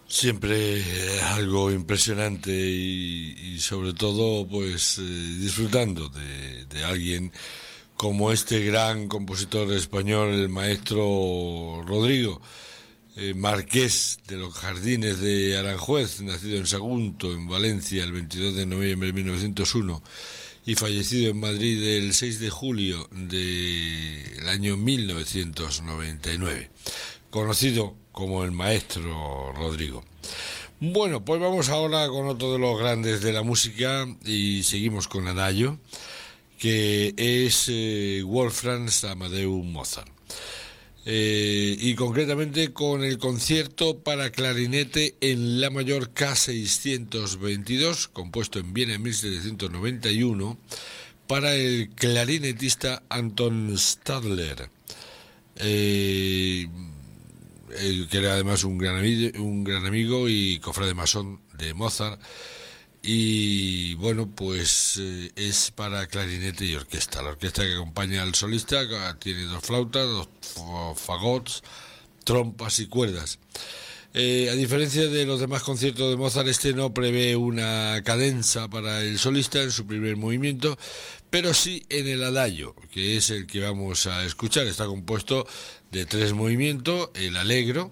Siempre algo impresionante y sobre todo pues disfrutando de alguien como este gran compositor español, el maestro Rodrigo, marqués de los Jardines de Aranjuez, nacido en Sagunto, en Valencia, el 22 de noviembre de 1901 y fallecido en Madrid el 6 de julio del año 1999, conocido como el maestro Rodrigo. Bueno, pues vamos ahora con otro de los grandes de la música y seguimos con Adagio, que es Wolfgang Amadeus Mozart. Y concretamente con el concierto para clarinete en la mayor K622, compuesto en Viena en 1791, para el clarinetista Anton Stadler, que era además un gran amigo y cofrade masón de Mozart. Y bueno, pues es para clarinete y orquesta. La orquesta que acompaña al solista tiene dos flautas, dos fagots, trompas y cuerdas. A diferencia de los demás conciertos de Mozart, este no prevé una cadenza para el solista en su primer movimiento, pero sí en el adagio, que es el que vamos a escuchar. Está compuesto de 3 movimientos: el allegro,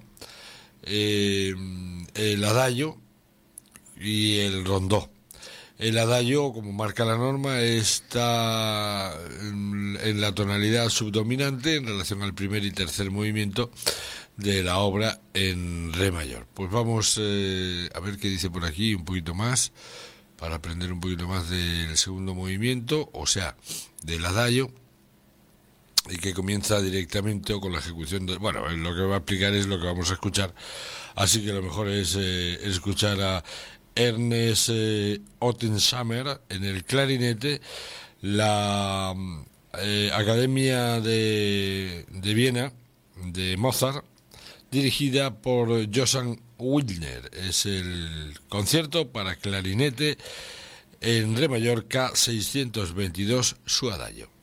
el adagio y el rondó. El adagio, como marca la norma, está en la tonalidad subdominante en relación al primer y tercer movimiento de la obra en re mayor. Pues vamos a ver qué dice por aquí un poquito más, para aprender un poquito más del segundo movimiento, o sea, del adagio, y que comienza directamente o con la ejecución de... Bueno, lo que va a explicar es lo que vamos a escuchar, así que lo mejor es escuchar a Ernest Ottensamer en el clarinete, la Academia de Viena de Mozart, dirigida por Johann Wildner. Es el concierto para clarinete en re mayor K622, su adagio.